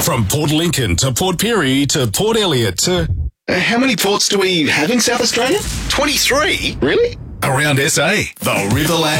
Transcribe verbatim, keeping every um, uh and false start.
From Port Lincoln to Port Pirie to Port Elliot to... Uh, how many ports do we have in South Australia? twenty-three? Really? Around S A. The Riverland